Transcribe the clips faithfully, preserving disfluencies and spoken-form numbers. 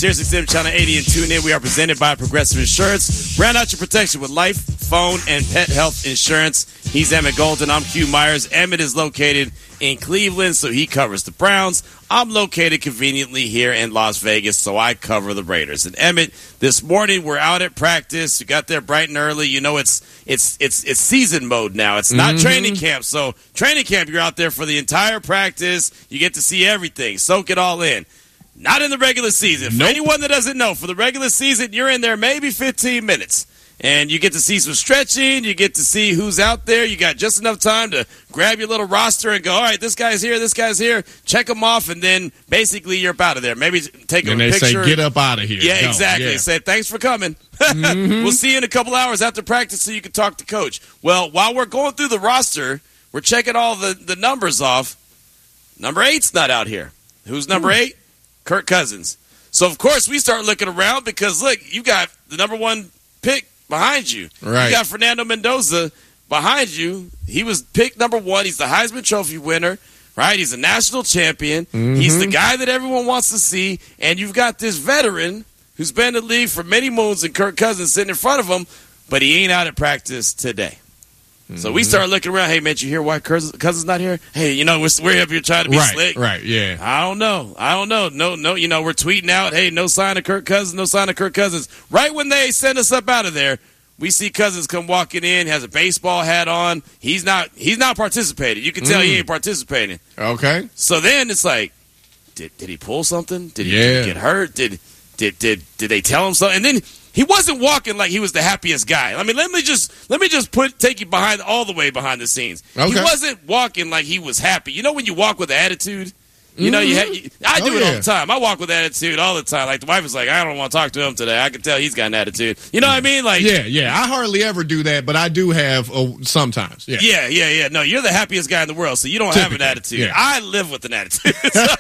SiriusXM Channel eighty and tune in. We are presented by Progressive Insurance. Brand out your protection with life, phone, and pet health insurance. He's Emmett Golden. I'm Q Myers. Emmett is located in Cleveland, so he covers the Browns. I'm located conveniently here in Las Vegas, so I cover the Raiders. And Emmett, this morning we're out at practice. We got there bright and early. You know, it's it's it's it's season mode now. It's not mm-hmm. training camp. So training camp, you're out there for the entire practice. You get to see everything. Soak it all in. Not in the regular season. Nope. For anyone that doesn't know, for the regular season, you're in there maybe fifteen minutes. And you get to see some stretching. You get to see who's out there. You got just enough time to grab your little roster and go, all right, this guy's here, this guy's here. Check them off, and then basically you're up out of there. Maybe take and a they picture. Say, get up out of here. Yeah, Go. exactly. Yeah. Say, thanks for coming. Mm-hmm. We'll see you in a couple hours after practice so you can talk to Coach. Well, while we're going through the roster, we're checking all the, the numbers off. Number eight's not out here. Who's number Ooh. eight? Kirk Cousins. So, of course, we start looking around because, look, you got the number one pick behind you. Right. You got Fernando Mendoza behind you. He was picked number one. He's the Heisman Trophy winner, right? He's a national champion. Mm-hmm. He's the guy that everyone wants to see. And you've got this veteran who's been in the league for many moons and Kirk Cousins sitting in front of him, but he ain't out at practice today. Mm-hmm. So we start looking around. Hey, man, you hear why Cousins not here? Hey, you know, we're, we're up here trying to be right, slick. Right, yeah. I don't know. I don't know. No, no, you know, we're tweeting out, hey, no sign of Kirk Cousins, no sign of Kirk Cousins. Right when they send us up out of there, we see Cousins come walking in, has a baseball hat on. He's not he's not participating. You can tell mm. he ain't participating. Okay. So then it's like, did did he pull something? Did he, yeah. did he get hurt? Did did did did they tell him something? And then he wasn't walking like he was the happiest guy. I mean, let me just let me just put take you behind all the way behind the scenes. Okay. He wasn't walking like he was happy. You know when you walk with attitude? You know, you, ha- you I do oh, it all yeah. the time. I walk with attitude all the time. Like, the wife is like, I don't want to talk to him today. I can tell he's got an attitude. You know what I mean? Like, yeah, yeah. I hardly ever do that, but I do have uh, sometimes. Yeah. yeah, yeah, yeah. No, you're the happiest guy in the world, so you don't Typically, have an attitude. Yeah. I live with an attitude.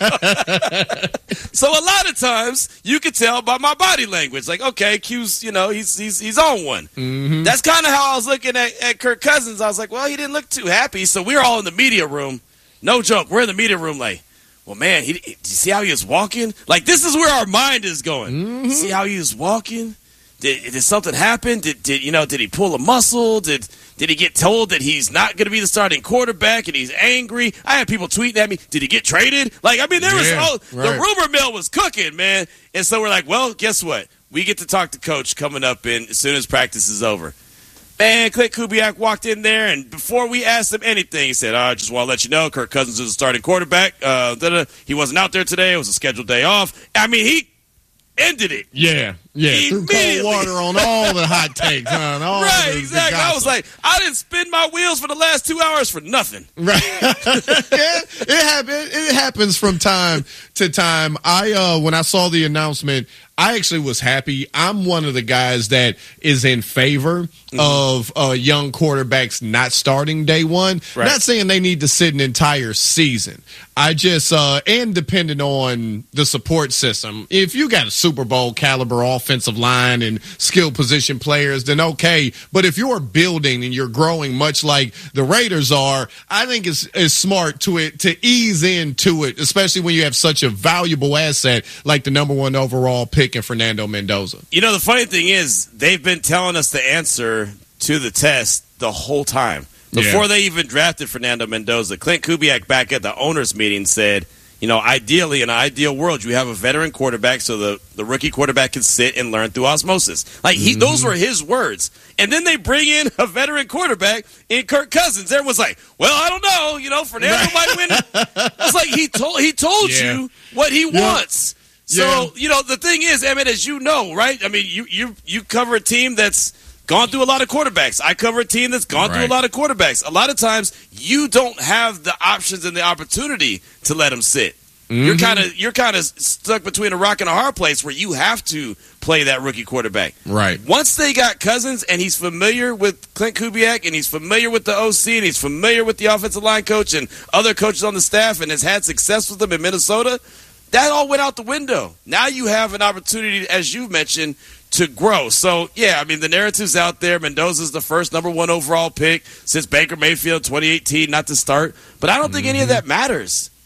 so, so a lot of times, you can tell by my body language. Like, okay, Q's, you know, he's he's he's on one. Mm-hmm. That's kind of how I was looking at, at Kirk Cousins. I was like, well, he didn't look too happy. So we were all in the media room. No joke. We're in the media room like, well, man, he, did you see how he was walking? Like, this is where our mind is going. Mm-hmm. See how he was walking? Did, did something happen? Did, did you know? Did he pull a muscle? Did did he get told that he's not going to be the starting quarterback and he's angry? I had people tweeting at me. Did he get traded? Like, I mean, there yeah, was all, right. the rumor mill was cooking, man. And so we're like, well, guess what? We get to talk to Coach coming up in as soon as practice is over. Man, Clint Kubiak walked in there, and before we asked him anything, he said, I just want to let you know, Kirk Cousins is the starting quarterback. Uh, he wasn't out there today. It was a scheduled day off. I mean, he ended it. Yeah, yeah. Threw cold water on all the hot takes. Huh? All right, the, exactly. The I was like, I didn't spin my wheels for the last two hours for nothing. Right. yeah, it, happen, it happens from time to time. I uh, when I saw the announcement, I actually was happy. I'm one of the guys that is in favor mm-hmm. of uh, young quarterbacks not starting day one. Right. Not saying they need to sit an entire season. I just, uh, and depending on the support system, if you got a Super Bowl caliber offensive line and skill position players, then okay. But if you're building and you're growing much like the Raiders are, I think it's, it's smart to it to ease into it, especially when you have such a valuable asset like the number one overall pick in Fernando Mendoza. You know, the funny thing is, they've been telling us the answer to the test the whole time. Before yeah. they even drafted Fernando Mendoza, Clint Kubiak back at the owners' meeting said, you know, ideally, in an ideal world, you have a veteran quarterback so the, the rookie quarterback can sit and learn through osmosis. Like, he, mm-hmm. those were his words. And then they bring in a veteran quarterback in Kirk Cousins. Everyone's like, well, I don't know. You know, Fernando right. might win. It's like he told, he told yeah. you what he yeah. wants. So, yeah. you know, the thing is, Emmett, as you know, right? I mean, you you you cover a team that's gone through a lot of quarterbacks. I cover a team that's gone right. through a lot of quarterbacks. A lot of times, you don't have the options and the opportunity to let them sit. Mm-hmm. You're kind of you're kind of stuck between a rock and a hard place where you have to play that rookie quarterback. Right. Once they got Cousins and he's familiar with Clint Kubiak and he's familiar with the O C and he's familiar with the offensive line coach and other coaches on the staff and has had success with them in Minnesota, that all went out the window. Now you have an opportunity, as you mentioned, to grow. So, yeah, I mean, the narrative's out there. Mendoza's the first number one overall pick since Baker Mayfield twenty eighteen, not to start. But I don't think mm-hmm. any of that matters.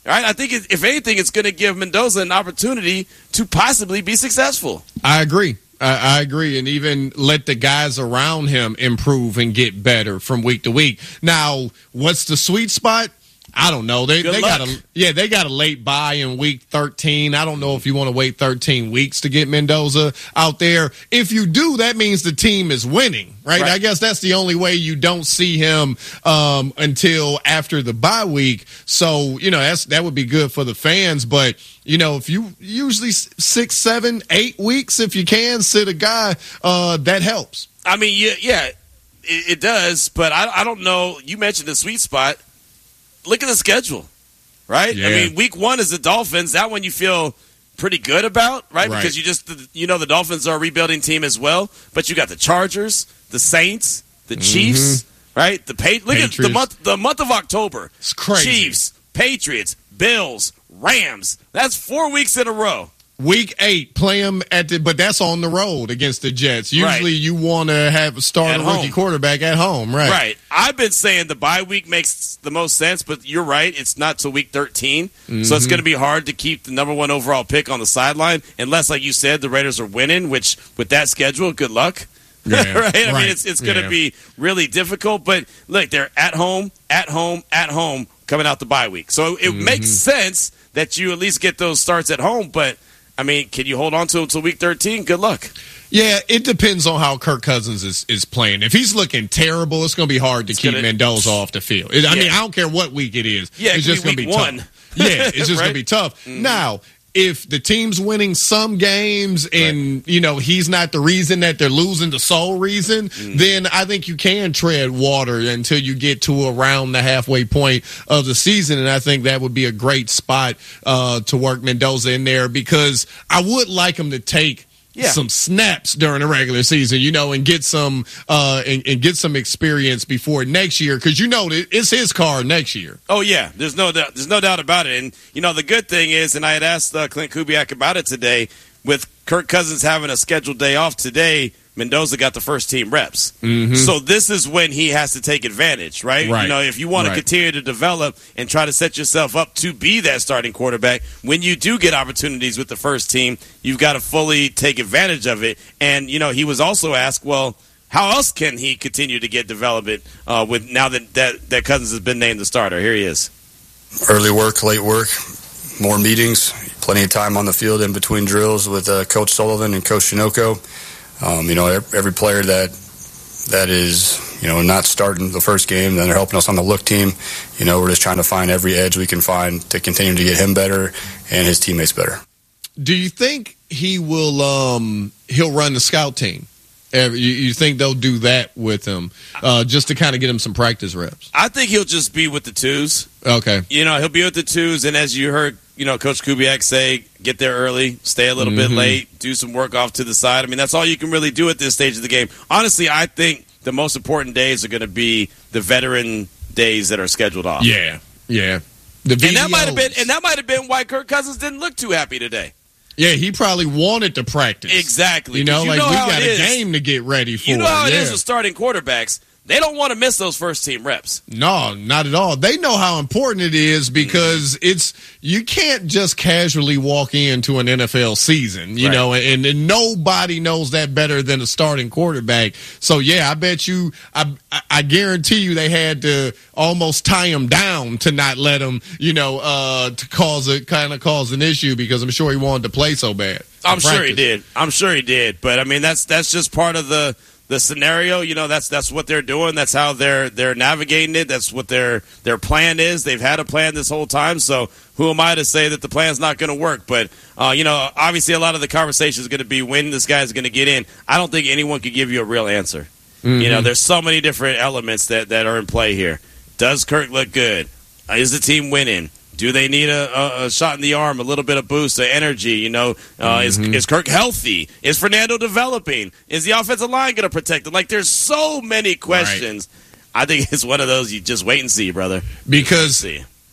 All right, I think it, if anything, it's going to give Mendoza an opportunity to possibly be successful. I agree. I, I agree, and even let the guys around him improve and get better from week to week. Now, what's the sweet spot? I don't know. They Good they luck. got a yeah they got a late bye in week thirteen. I don't know if you want to wait thirteen weeks to get Mendoza out there. If you do, that means the team is winning, right? Right. I guess that's the only way you don't see him um, until after the bye week. So you know that's that would be good for the fans. But you know if you usually six, seven, eight weeks if you can sit a guy, uh, that helps. I mean, yeah, yeah it, it does. But I, I don't know. You mentioned the sweet spot. Look at the schedule, right? Yeah. I mean, week one is the Dolphins. That one you feel pretty good about, right? Right. Because you just, you know, the Dolphins are a rebuilding team as well. But you got the Chargers, the Saints, the Chiefs, mm-hmm. right? The pa- Look Patriots. at the month, the month of October. It's crazy. Chiefs, Patriots, Bills, Rams. That's four weeks in a row. Week eight, play them at the, but that's on the road against the Jets. Usually, Right. you want to have a start a rookie quarterback at home, right? Right. I've been saying the bye week makes the most sense, but you're right. It's not till week thirteen, mm-hmm. so it's going to be hard to keep the number one overall pick on the sideline, unless, like you said, the Raiders are winning. Which, with that schedule, good luck. Yeah, right? I right. mean, it's it's going to Yeah. be really difficult. But look, they're at home, at home, at home, coming out the bye week, so it Mm-hmm. makes sense that you at least get those starts at home, but. I mean, can you hold on to him until week thirteen? Good luck. Yeah, it depends on how Kirk Cousins is, is playing. If he's looking terrible, it's going to be hard to It's keep gonna, Mendoza off the field. It, I yeah. mean, I don't care what week it is. Yeah, it it's could just be going to week be one. tough. Yeah, it's just Right? going to be tough. Mm-hmm. Now, if the team's winning some games and, right. you know, he's not the reason that they're losing, the sole reason, mm-hmm. then I think you can tread water until you get to around the halfway point of the season. And I think that would be a great spot uh, to work Mendoza in there because I would like him to take Yeah. some snaps during the regular season, you know, and get some uh, and, and get some experience before next year, because you know it's his car next year. Oh yeah, there's no doubt. There's no doubt about it. And you know the good thing is, and I had asked uh, Clint Kubiak about it today. With Kirk Cousins having a scheduled day off today, Mendoza got the first team reps. Mm-hmm. So this is when he has to take advantage, right? Right. You know, if you want right. to continue to develop and try to set yourself up to be that starting quarterback, when you do get opportunities with the first team, you've got to fully take advantage of it. And, you know, he was also asked, well, how else can he continue to get development uh, with now that, that, that Cousins has been named the starter? Here he is. Early work, late work, more meetings, plenty of time on the field in between drills with uh, Coach Sullivan and Coach Shinoco. Um, you know, every player that that is, you know, not starting the first game, then they're helping us on the look team. You know, we're just trying to find every edge we can find to continue to get him better and his teammates better. Do you think he will? Um, he'll run the scout team. You, you think they'll do that with him uh, just to kind of get him some practice reps? I think he'll just be with the twos. Okay. You know, he'll be with the twos, and as you heard, you know, Coach Kubiak say, get there early, stay a little mm-hmm. bit late, do some work off to the side. I mean, that's all you can really do at this stage of the game. Honestly, I think the most important days are going to be the veteran days that are scheduled off. Yeah, yeah. The and that might have been, and that might have been why Kirk Cousins didn't look too happy today. Yeah, he probably wanted to practice. Exactly. You know, you like know we how got it a is. game to get ready for. You know how it yeah. is with starting quarterbacks. They don't want to miss those first team reps. No, not at all. They know how important it is because mm-hmm. it's you can't just casually walk into an N F L season, you right. know, and, and nobody knows that better than a starting quarterback. So yeah, I bet you, I I guarantee you, they had to almost tie him down to not let him, you know, uh, to cause a kind of cause an issue because I'm sure he wanted to play so bad. I'm practice. sure he did. I'm sure he did. But I mean, that's that's just part of the. The scenario, you know, that's that's what they're doing. That's how they're they're navigating it. That's what their their plan is. They've had a plan this whole time. So who am I to say that the plan's not going to work? But uh, you know, obviously, a lot of the conversation is going to be when this guy's going to get in. I don't think anyone could give you a real answer. Mm-hmm. You know, there's so many different elements that that are in play here. Does Kirk look good? Is the team winning? Do they need a, a, a shot in the arm, a little bit of boost, of energy? You know, uh, mm-hmm. is is Kirk healthy? Is Fernando developing? Is the offensive line going to protect him? Like, there's so many questions. Right. I think it's one of those you just wait and see, brother. Because see.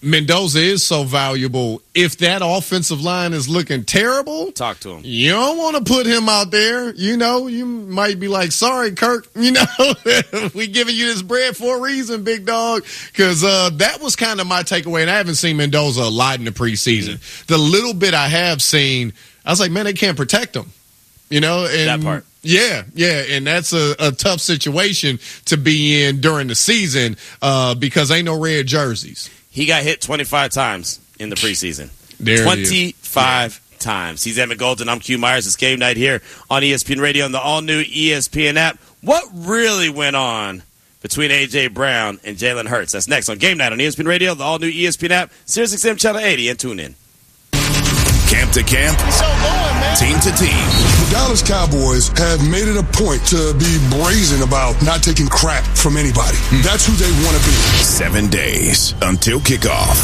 Mendoza is so valuable. If that offensive line is looking terrible, talk to him. You don't want to put him out there. You know, you might be like, sorry, Kirk, you know, we giving you this bread for a reason, big dog. Because uh, that was kind of my takeaway. And I haven't seen Mendoza a lot in the preseason. Mm-hmm. The little bit I have seen, I was like, man, they can't protect him. You know, and that part. Yeah, yeah, and that's a, a tough situation to be in during the season uh, because ain't no red jerseys. He got hit twenty-five times in the preseason. There twenty-five yeah. times. He's Evan Golden. I'm Q Myers. It's game night here on E S P N Radio and the all-new E S P N app. What really went on between A J. Brown and Jalen Hurts? That's next on game night on E S P N Radio, the all-new E S P N app, Sirius X M Channel eighty, and tune in. Camp to camp, so going, man. Team to team. The Dallas Cowboys have made it a point to be brazen about not taking crap from anybody. That's who they want to be. Seven days until kickoff.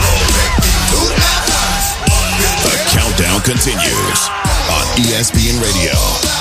The countdown continues on E S P N Radio.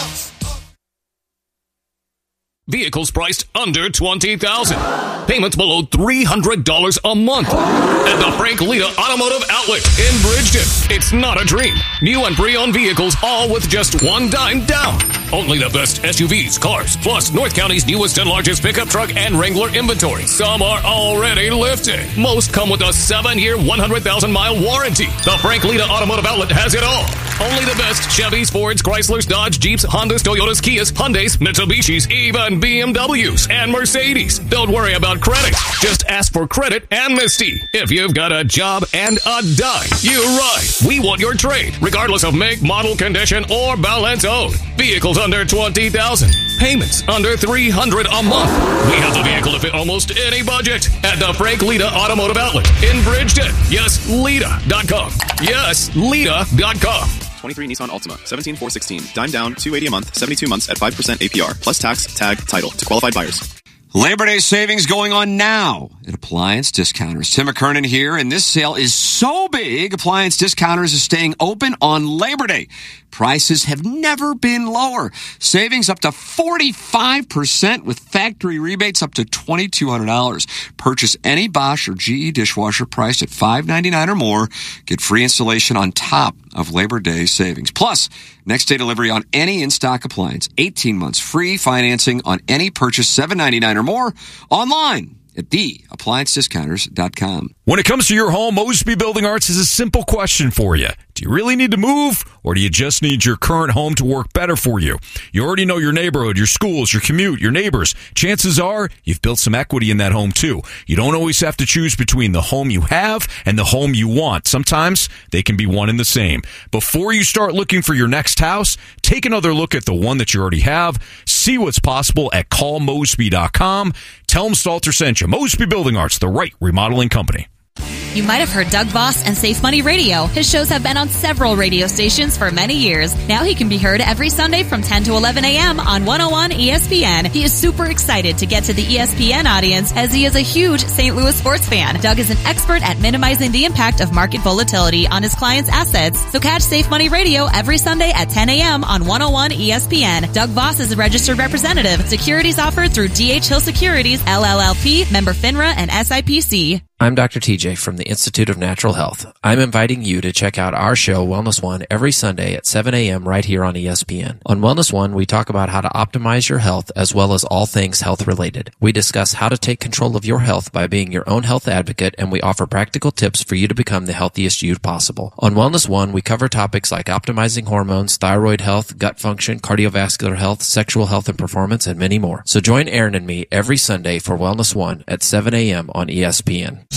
Vehicles priced under twenty thousand dollars. Payments below three hundred dollars a month. At the Frank Lita Automotive Outlet in Bridgeton. It's not a dream. New and pre-owned vehicles, all with just one dime down. Only the best S U Vs, cars, plus North County's newest and largest pickup truck and Wrangler inventory. Some are already lifted. Most come with a seven-year, one hundred thousand mile warranty. The Frank Lita Automotive Outlet has it all. Only the best Chevys, Fords, Chryslers, Dodge, Jeeps, Hondas, Toyotas, Kias, Hyundais, Mitsubishis, even B M Ws and Mercedes. Don't worry about credit. Just ask for credit amnesty. If you've got a job and a dime, you're right. We want your trade, regardless of make, model, condition, or balance owed. Vehicles under twenty thousand dollars. Payments under three hundred dollars a month. We have the vehicle to fit almost any budget at the Frank Lita Automotive Outlet in Bridgeton. Yes, Lita dot com. Yes, Lita dot com. twenty-three Nissan Altima, seventeen four sixteen, dime down, two hundred eighty dollars a month, seventy-two months at five percent A P R, plus tax, tag, title to qualified buyers. Labor Day savings going on now at Appliance Discounters. Tim McKernan here, and this sale is so big, Appliance Discounters is staying open on Labor Day. Prices have never been lower. Savings up to forty-five percent with factory rebates up to twenty-two hundred dollars. Purchase any Bosch or G E dishwasher priced at five ninety-nine or more. Get free installation on top of Labor Day savings. Plus, next day delivery on any in-stock appliance. eighteen months free financing on any purchase, seven ninety-nine or more. Online at the appliance discounters dot com. When it comes to your home, Mosby Building Arts has a simple question for you. Do you really need to move, or do you just need your current home to work better for you? You already know your neighborhood, your schools, your commute, your neighbors. Chances are you've built some equity in that home, too. You don't always have to choose between the home you have and the home you want. Sometimes they can be one and the same. Before you start looking for your next house, take another look at the one that you already have. See what's possible at call mosby dot com. Tell them Stalter sent you. Mosby Building Arts, the right remodeling company. You might have heard Doug Voss and Safe Money Radio. His shows have been on several radio stations for many years. Now he can be heard every Sunday from ten to eleven a.m. on one oh one E S P N. He is super excited to get to the E S P N audience as he is a huge Saint Louis sports fan. Doug is an expert at minimizing the impact of market volatility on his clients' assets. So catch Safe Money Radio every Sunday at ten a.m. on one oh one E S P N. Doug Voss is a registered representative. Securities offered through D H Hill Securities, L L L P, member FINRA, and S I P C. I'm Doctor T J from the Institute of Natural Health. I'm inviting you to check out our show, Wellness One, every Sunday at seven a.m. right here on E S P N. On Wellness One, we talk about how to optimize your health as well as all things health related. We discuss how to take control of your health by being your own health advocate, and we offer practical tips for you to become the healthiest you possible. On Wellness One, we cover topics like optimizing hormones, thyroid health, gut function, cardiovascular health, sexual health and performance, and many more. So join Aaron and me every Sunday for Wellness One at seven a.m. on E S P N.